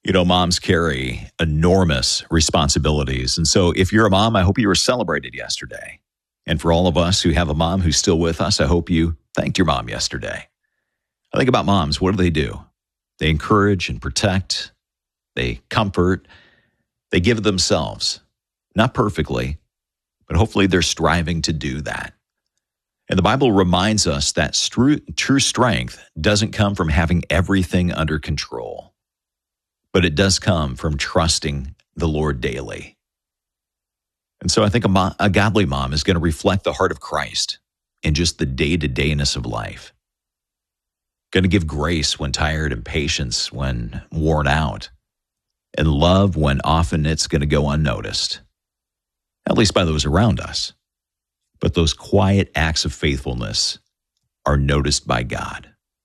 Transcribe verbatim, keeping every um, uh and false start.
You know, moms carry enormous responsibilities. And so if you're a mom, I hope you were celebrated yesterday. And for all of us who have a mom who's still with us, I hope you thanked your mom yesterday. I think about moms. What do they do? They encourage and protect. They comfort. They give themselves. Not perfectly, but hopefully they're striving to do that. And the Bible reminds us that true, true strength doesn't come from having everything under control, but it does come from trusting the Lord daily. And so I think a, mo- a godly mom is going to reflect the heart of Christ in just the day-to-dayness of life. Going to give grace when tired and patience when worn out, and love when often it's going to go unnoticed, at least by those around us. But those quiet acts of faithfulness are noticed by God.